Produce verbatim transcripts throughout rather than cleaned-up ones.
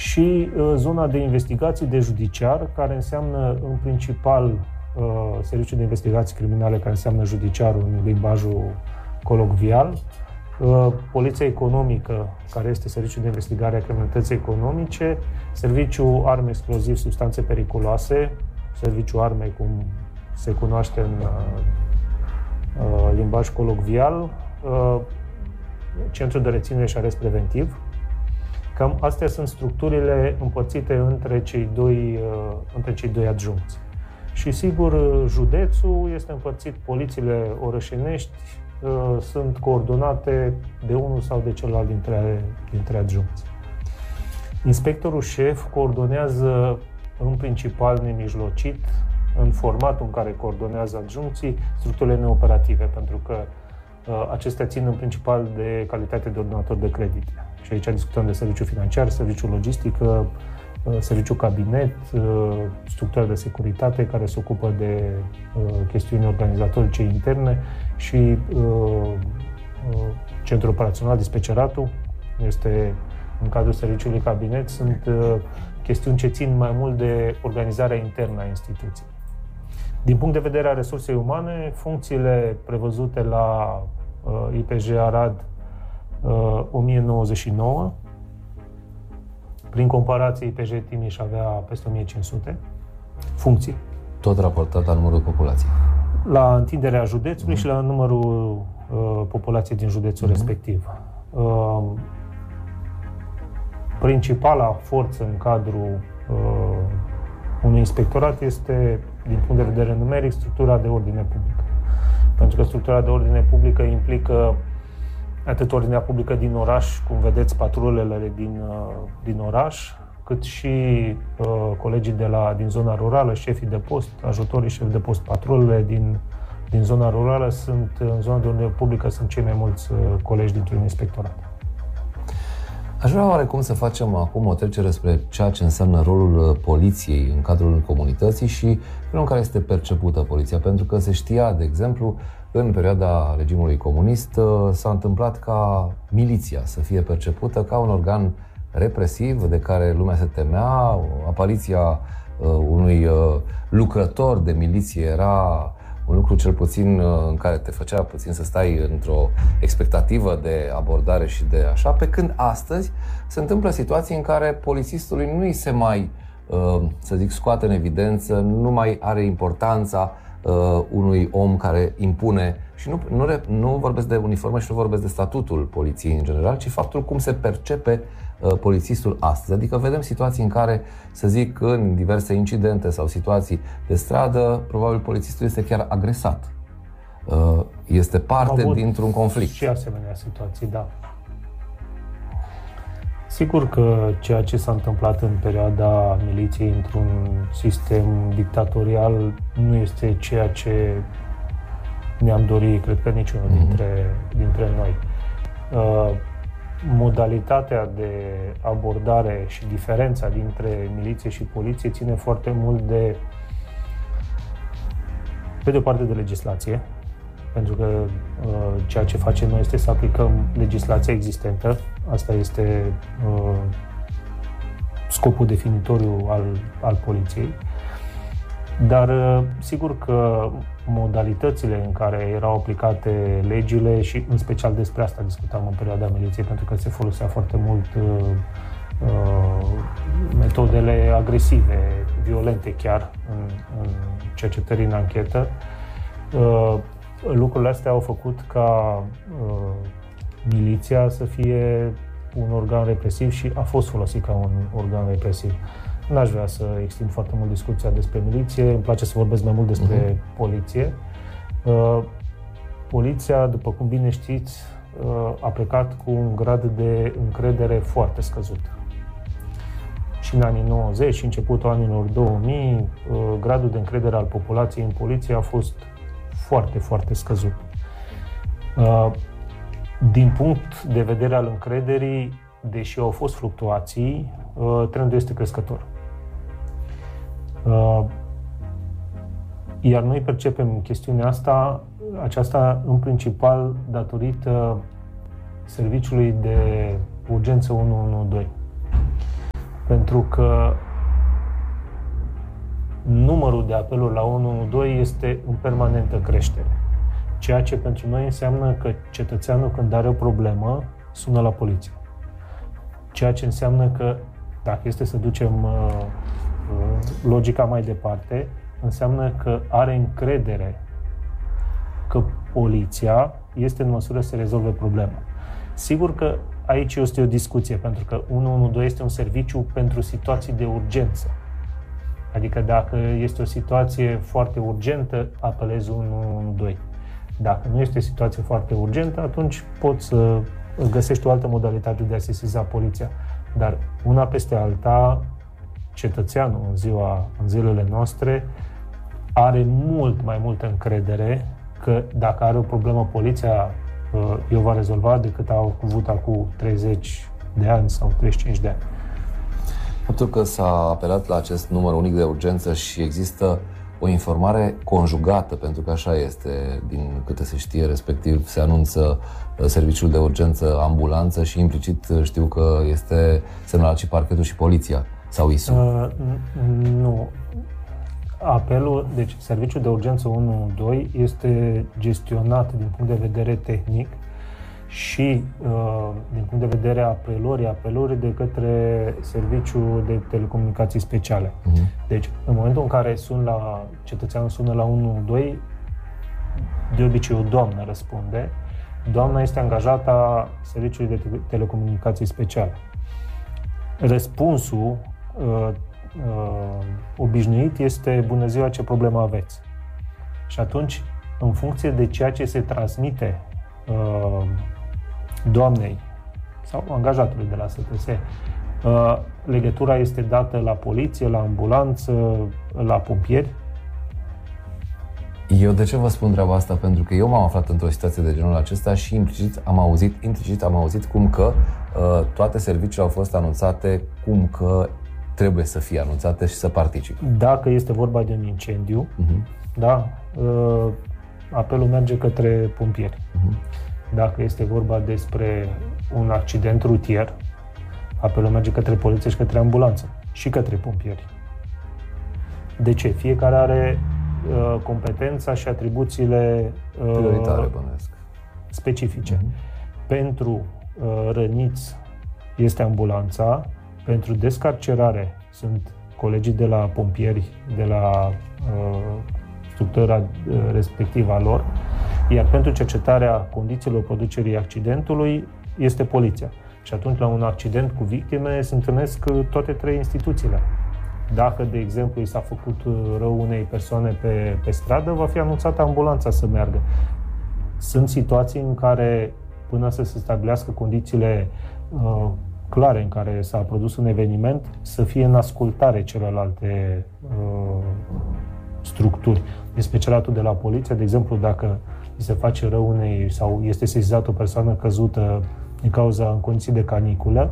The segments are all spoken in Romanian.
și zona de investigații de judiciar, care înseamnă în principal Serviciul de Investigații Criminale, care înseamnă judiciarul în limbajul colocvial, Poliția Economică, care este Serviciul de Investigare a Criminalității Economice, Serviciul Arme, Explozivi, Substanțe Periculoase, Serviciul Arme, cum se cunoaște în uh, limbaj colocvial, uh, Centrul de Reținere și Arest Preventiv. Cam astea sunt structurile împărțite între cei doi, uh, între cei doi adjuncți. Și sigur, județul este împărțit, polițiile orășenești uh, sunt coordonate de unul sau de celălalt dintre, dintre adjuncți. Inspectorul șef coordonează în principal nemijlocit, în formatul în care coordonează adjuncții, structurile neoperative, pentru că uh, acestea țin în principal de calitate de ordonator de credite. Și aici discutăm de serviciul financiar, serviciul logistică, uh, serviciul cabinet, uh, structura de securitate care se ocupă de uh, chestiuni organizatorice interne și uh, uh, centrul operațional, dispeceratul, este în cadrul serviciului cabinet, sunt uh, chestiuni ce țin mai mult de organizarea internă a instituției. Din punct de vedere a resursei umane, funcțiile prevăzute la uh, I P J Arad uh, o mie nouăzeci și nouă, prin comparație I P J Timiș avea peste o mie cinci sute funcții. Tot raportat la numărul populației. La întinderea județului mm-hmm. și la numărul uh, populației din județul mm-hmm. respectiv. Uh, Principala forță în cadrul uh, unui inspectorat este, din punct de vedere numeric, structura de ordine publică. Pentru că structura de ordine publică implică atât ordinea publică din oraș, cum vedeți, patrulele din, uh, din oraș, cât și uh, colegii de la, din zona rurală, șefii de post, ajutorii șefi de post, patrulele din, din zona rurală, sunt, în zona de ordine publică sunt cei mai mulți uh, colegi dintr-un inspectorat. Aș vrea oarecum să facem acum o trecere spre ceea ce înseamnă rolul poliției în cadrul comunității și felul în care este percepută poliția. Pentru că se știa, de exemplu, în perioada regimului comunist s-a întâmplat ca miliția să fie percepută ca un organ represiv de care lumea se temea. Apariția unui lucrător de miliție era un lucru cel puțin în care te făcea puțin să stai într-o expectativă de abordare și de așa, pe când astăzi se întâmplă situații în care polițistului nu îi se mai, să zic, scoate în evidență, nu mai are importanța unui om care impune, și nu, nu, nu vorbesc de uniformă și nu vorbesc de statutul poliției în general, ci faptul cum se percepe polițistul astăzi. Adică vedem situații în care, să zic, în diverse incidente sau situații de stradă, probabil polițistul este chiar agresat. Este parte dintr-un conflict. Și asemenea situații, da. Sigur că ceea ce s-a întâmplat în perioada miliției într-un sistem dictatorial nu este ceea ce ne-am dorit, cred că niciunul mm-hmm. dintre, dintre noi. Modalitatea de abordare și diferența dintre miliție și poliție ține foarte mult de, pe de o parte, de legislație, pentru că uh, ceea ce facem noi este să aplicăm legislația existentă. Asta este uh, scopul definitoriu al, al poliției. Dar uh, sigur că modalitățile în care erau aplicate legile și în special despre asta discutam în perioada miliției, pentru că se folosea foarte mult uh, uh, metodele agresive, violente chiar în, în cercetări, în anchetă. Uh, lucrurile astea au făcut ca uh, miliția să fie un organ represiv și a fost folosit ca un organ represiv. N-aș vrea să extind foarte mult discuția despre miliție, îmi place să vorbesc mai mult despre uh-huh. poliție. Uh, poliția, după cum bine știți, uh, a plecat cu un grad de încredere foarte scăzut. Și în anii nouăzeci și începutul anilor două mii, uh, gradul de încredere al populației în poliție a fost foarte, foarte scăzut. Uh, din punct de vedere al încrederii, deși au fost fluctuații, uh, trendul este crescător. Uh, iar noi percepem chestiunea asta, aceasta în principal datorită serviciului de urgență unu unu doi. Pentru că numărul de apeluri la unu unu doi este în permanentă creștere. Ceea ce pentru noi înseamnă că cetățeanul, când are o problemă, sună la poliție. Ceea ce înseamnă că, dacă este să ducem uh, uh, logica mai departe, înseamnă că are încredere că poliția este în măsură să rezolve problema. Sigur că aici este o discuție, pentru că unu unu doi este un serviciu pentru situații de urgență. Adică dacă este o situație foarte urgentă, apelezi unu unu doi. Dacă nu este o situație foarte urgentă, atunci poți să găsești o altă modalitate de a sesiza poliția. Dar una peste alta, cetățeanul în, ziua, în zilele noastre are mult mai multă încredere că dacă are o problemă, poliția o va rezolva decât au avut acum treizeci de ani sau treizeci și cinci de ani. Faptul că s-a apelat la acest număr unic de urgență și există o informare conjugată, pentru că așa este, din câte se știe, respectiv se anunță serviciul de urgență, ambulanță și implicit știu că este semnalat și parchetul și poliția sau I S U. Uh, nu. Apelul, deci serviciul de urgență unu unu doi este gestionat din punct de vedere tehnic și uh, din punct de vedere a preluării apeluri de către Serviciul de Telecomunicații Speciale. Uh-huh. Deci, în momentul în care sun la, cetățeanul sună la unu unu doi, de obicei o doamnă răspunde. Doamna este angajată a Serviciului de Telecomunicații Speciale. Răspunsul uh, uh, obișnuit este: bună ziua, ce problemă aveți? Și atunci, în funcție de ceea ce se transmite uh, doamnei sau angajatului de la S T S, uh, legătura este dată la poliție, la ambulanță, la pompieri. Eu de ce vă spun treaba asta? Pentru că eu m-am aflat într-o situație de genul acesta și implicit am auzit, implicit am auzit cum că uh, toate serviciile au fost anunțate, cum că trebuie să fie anunțate și să participe. Dacă este vorba de un incendiu, uh-huh. da, uh, apelul merge către pompieri. Uh-huh. Dacă este vorba despre un accident rutier, apelul merge către poliție și către ambulanță și către pompieri. De ce? Fiecare are uh, competența și atribuțiile uh, prioritare, bănesc, specifice. Uh-huh. Pentru uh, răniți este ambulanța, pentru descarcerare sunt colegii de la pompieri, de la uh, structura uh, respectivă a lor, iar pentru cercetarea condițiilor producerii accidentului este poliția. Și atunci, la un accident cu victime, se întâlnesc toate trei instituțiile. Dacă, de exemplu, i s-a făcut rău unei persoane pe, pe stradă, va fi anunțată ambulanța să meargă. Sunt situații în care, până să se stabilească condițiile uh, clare în care s-a produs un eveniment, să fie în ascultare celelalte uh, structuri. Inspectoratul de la poliție, de exemplu, dacă îi se face rău unei sau este sesizată o persoană căzută din cauza în condiții de caniculă,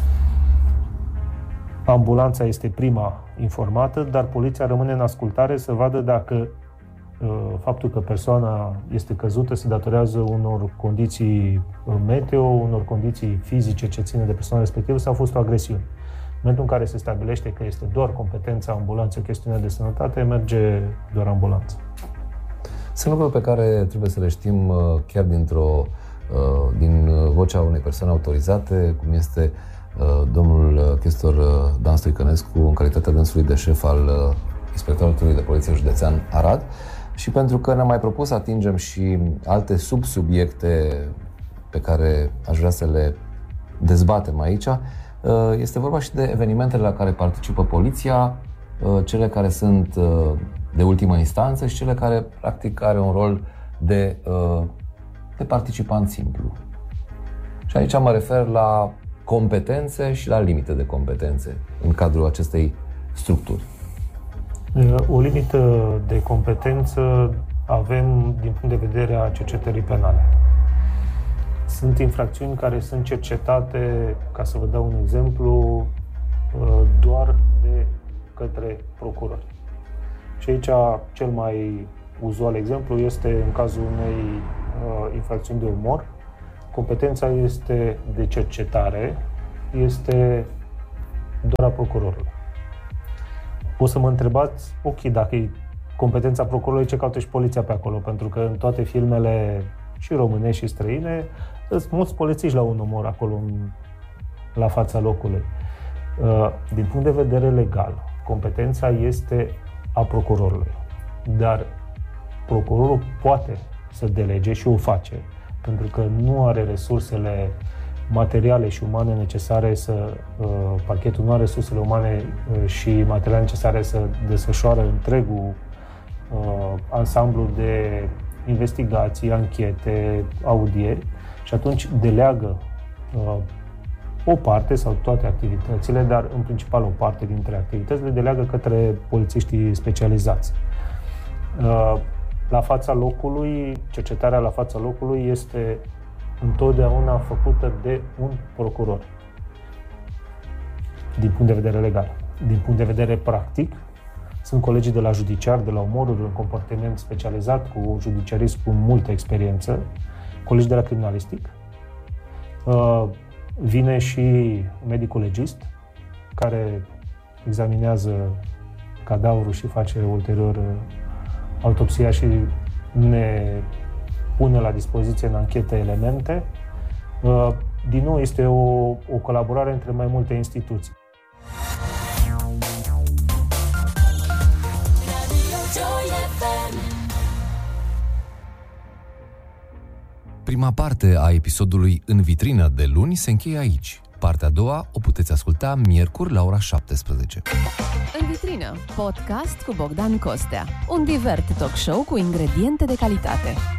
ambulanța este prima informată, dar poliția rămâne în ascultare să vadă dacă uh, faptul că persoana este căzută se datorează unor condiții meteo, unor condiții fizice ce ține de persoana respectivă sau a fost o agresiune. În momentul în care se stabilește că este doar competența ambulanței, chestiunea de sănătate, merge doar ambulanță. Sunt lucruri pe care trebuie să le știm chiar dintr-o, din vocea unei persoane autorizate, cum este domnul chestor Dan Stoicănescu, în calitatea dânsului de șef al Inspectoratului de Poliție Județean Arad, și pentru că ne-am mai propus să atingem și alte subsubiecte pe care aș vrea să le dezbatem aici. Este vorba și de evenimentele la care participă poliția, cele care sunt de ultimă instanță și cele care practic are un rol de, de participant simplu. Și aici mă refer la competențe și la limite de competențe în cadrul acestei structuri. O limită de competență avem din punct de vedere a cercetării penale. Sunt infracțiuni care sunt cercetate, ca să vă dau un exemplu, doar de către procurori. Și aici cel mai uzual exemplu este în cazul unei uh, infracțiuni de umor. Competența este de cercetare, este doar a procurorului. O să mă întrebați, ok, dacă e competența procurorului, ce caută și poliția pe acolo? Pentru că în toate filmele, și românești și străine, sunt mulți polițiști la un omor acolo, în, la fața locului. Din punct de vedere legal, competența este a procurorului. Dar procurorul poate să delege și o face, pentru că nu are resursele materiale și umane necesare să, uh, parchetul nu are resursele umane uh, și materiale necesare să desfășoare întregul uh, ansamblu de investigații, anchete, audieri și atunci deleagă uh, o parte sau toate activitățile, dar în principal o parte dintre activități le deleagă către polițiștii specializați. Uh, la fața locului, cercetarea la fața locului este întotdeauna făcută de un procuror. Din punct de vedere legal. Din punct de vedere practic, sunt colegii de la judiciar, de la omoruri, un comportament specializat cu judiciarist cu multă experiență, colegi de la criminalistic. Vine și medicul legist, care examinează cadavrul și face ulterior autopsia și ne pune la dispoziție în anchetă elemente. Din nou, este o, o colaborare între mai multe instituții. Prima parte a episodului În vitrină de luni se încheie aici. Partea a doua o puteți asculta miercuri la ora șaptesprezece. În vitrină, podcast cu Bogdan Costea. Un divert talk show cu ingrediente de calitate.